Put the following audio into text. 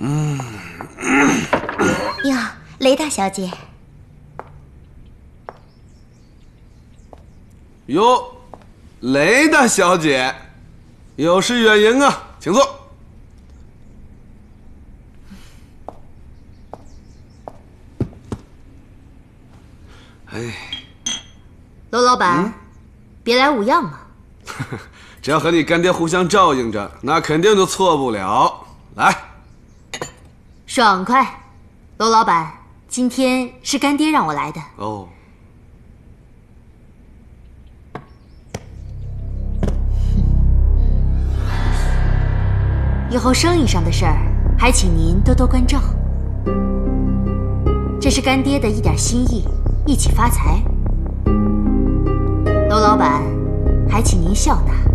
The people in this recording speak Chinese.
哟，雷大小姐。 哟，雷大小姐，有失远迎啊，请坐。哎， 娄老板，别来无恙嘛。 只要和你干爹互相照应着，那肯定就错不了。来， 爽快。娄老板，今天是干爹让我来的。 哦。 以后生意上的事儿，还请您多多关照。这是干爹的一点心意，一起发财。娄老板，还请您笑纳。